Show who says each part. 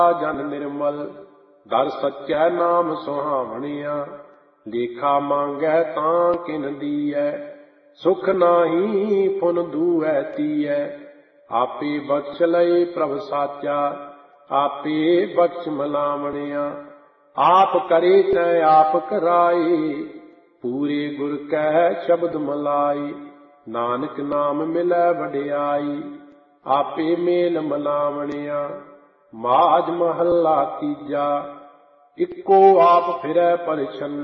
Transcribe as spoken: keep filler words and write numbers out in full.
Speaker 1: ਜਨ ਨਿਰਮਲ ਦਰ ਸੱਚੈ ਨਾਮ ਸੁਹਾਵਣਿਆ। ਲੇਖਾ ਮੰਗੈ ਤਾਂ ਕਿਨ ਦੀਐ ਸੁਖ ਨਾਹੀ ਪੁਨ ਦੂਐ ਤੀਐ। ਆਪੇ ਬਖਸ਼ ਲਏ ਪ੍ਰਭ ਸਾਚਾ ਆਪੇ ਬਖਸ਼ ਮਲਾਵਣਿਆ। ਆਪ ਕਰੇ ਤੈ ਆਪ ਕਰਾਏ ਪੂਰੇ ਗੁਰ ਕੈ ਸ਼ਬਦ ਮਲਾਈ। ਨਾਨਕ ਨਾਮ ਮਿਲੈ ਵਡਿਆਈ ਆਪੇ ਮੇਲ ਮਲਾਵਣਿਆ। ਮਾਝ ਮਹੱਲਾ ਤੀਜਾ। ਇੱਕੋ ਆਪ ਫਿਰੈ ਪਰਛਨ